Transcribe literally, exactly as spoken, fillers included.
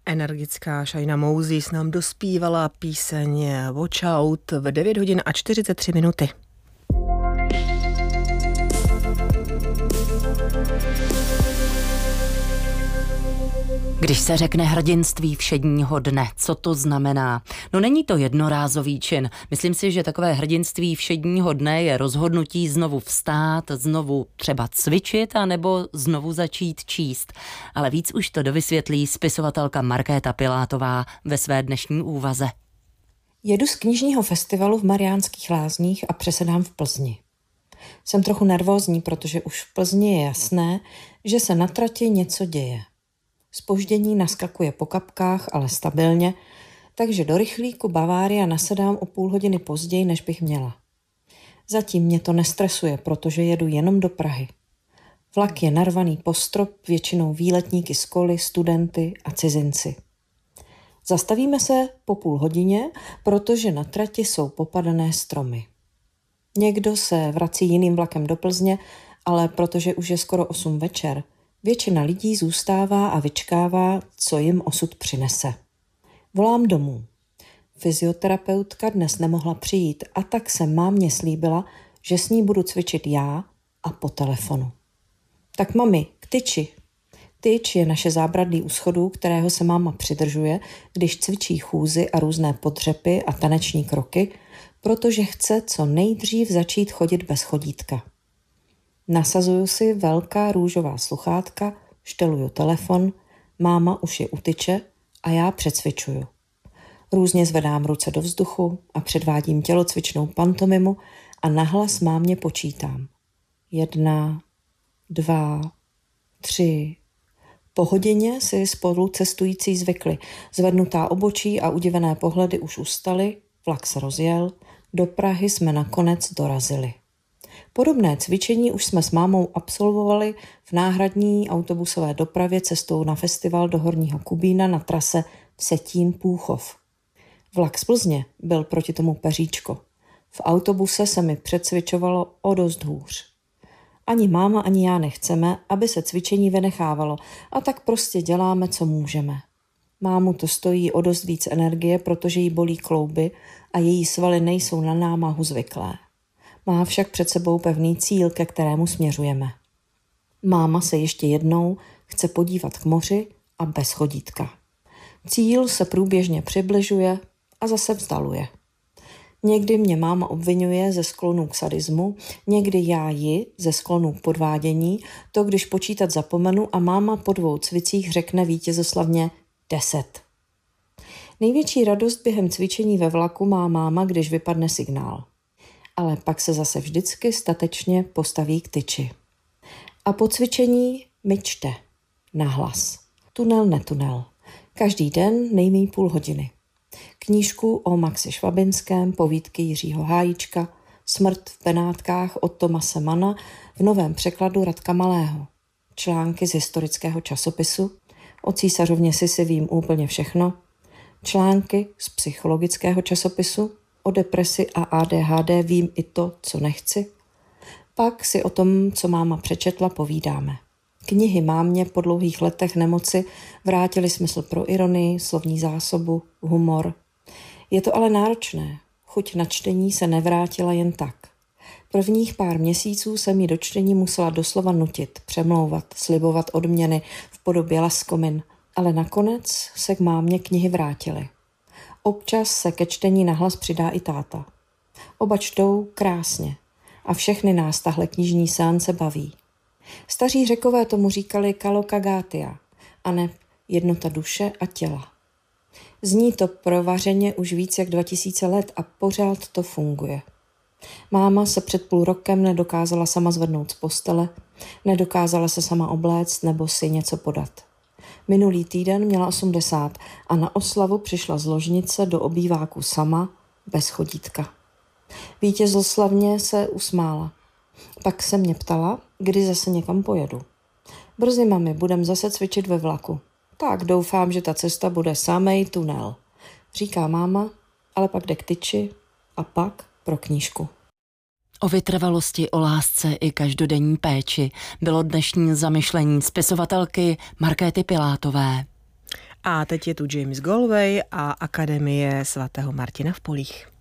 Energická Shaina Moses nám dospívala píseň Watch Out v devět hodin a čtyřicet tři minuty. Když se řekne hrdinství všedního dne, co to znamená? No není to jednorázový čin. Myslím si, že takové hrdinství všedního dne je rozhodnutí znovu vstát, znovu třeba cvičit a nebo znovu začít číst. Ale víc už to dovysvětlí spisovatelka Markéta Pilátová ve své dnešní úvaze. Jedu z knižního festivalu v Mariánských Lázních a přesedám v Plzni. Jsem trochu nervózní, protože už v Plzni je jasné, že se na trati něco děje. Zpoždění naskakuje po kapkách, ale stabilně, takže do rychlíku Bavária nasedám o půl hodiny později, než bych měla. Zatím mě to nestresuje, protože jedu jenom do Prahy. Vlak je narvaný po strop, většinou výletníky z koly, studenty a cizinci. Zastavíme se po půl hodině, protože na trati jsou popadané stromy. Někdo se vrací jiným vlakem do Plzně, ale protože už je skoro osm večer, většina lidí zůstává a vyčkává, co jim osud přinese. Volám domů. Fyzioterapeutka dnes nemohla přijít a tak se mámě slíbila, že s ní budu cvičit já a po telefonu. Tak mami, k tyči. Tyč je naše zábradlí u schodů, kterého se máma přidržuje, když cvičí chůzy a různé podřepy a taneční kroky, protože chce co nejdřív začít chodit bez chodítka. Nasazuju si velká růžová sluchátka, šteluju telefon, máma už je u tyče a já přecvičuju. Různě zvedám ruce do vzduchu a předvádím tělocvičnou pantomimu a nahlas mámě počítám. Jedna, dva, tři. Po hodině si spolu cestující zvykli. Zvednutá obočí a udivené pohledy už ustaly, vlak se rozjel, do Prahy jsme nakonec dorazili. Podobné cvičení už jsme s mámou absolvovali v náhradní autobusové dopravě cestou na festival do Horního Kubína na trase Vsetín-Půchov. Vlak z Plzně byl proti tomu peříčko. V autobuse se mi přecvičovalo o dost hůř. Ani máma, ani já nechceme, aby se cvičení vynechávalo, a tak prostě děláme, co můžeme. Mámu to stojí o dost víc energie, protože jí bolí klouby a její svaly nejsou na námahu zvyklé. Má však před sebou pevný cíl, ke kterému směřujeme. Máma se ještě jednou chce podívat k moři a bez chodítka. Cíl se průběžně přibližuje a zase vzdaluje. Někdy mě máma obvinuje ze sklonu k sadismu, někdy já ji ze sklonu k podvádění, to když počítat zapomenu a máma po dvou cvicích řekne vítězoslavně deset. Největší radost během cvičení ve vlaku má máma, když vypadne signál. Ale pak se zase vždycky statečně postaví k tyči. A po cvičení mi čte. Nahlas. Tunel, netunel. Každý den nejméně půl hodiny. Knížku o Maxi Švabinském, povídky Jiřího Hájíčka, Smrt v Benátkách od Tomase Mana v novém překladu Radka Malého. Články z historického časopisu, o císařovně Sisi vím úplně všechno. Články z psychologického časopisu, o depresi a A D H D vím i to, co nechci. Pak si o tom, co máma přečetla, povídáme. Knihy mámě po dlouhých letech nemoci vrátily smysl pro ironii, slovní zásobu, humor. Je to ale náročné. Chuť na čtení se nevrátila jen tak. Prvních pár měsíců jsem ji do čtení musela doslova nutit, přemlouvat, slibovat odměny v podobě laskomin, ale nakonec se k mámě knihy vrátily. Občas se ke čtení nahlas přidá i táta. Oba čtou krásně a všechny nás tahle knižní seance baví. Staří Řekové tomu říkali kalokagatia, aneb jednota duše a těla. Zní to provařeně už víc jak dva tisíce let a pořád to funguje. Máma se před půl rokem nedokázala sama zvednout z postele, nedokázala se sama obléct nebo si něco podat. Minulý týden měla osmdesát a na oslavu přišla z ložnice do obýváku sama, bez chodítka. Vítězoslavně se usmála. Pak se mě ptala, kdy zase někam pojedu. Brzy, mami, budem zase cvičit ve vlaku. Tak doufám, že ta cesta bude samej tunel, říká máma, ale pak jde k tyči a pak pro knížku. O vytrvalosti, o lásce i každodenní péči bylo dnešní zamyšlení spisovatelky Markéty Pilátové. A teď je tu James Galway a Akademie svatého Martina v Polích.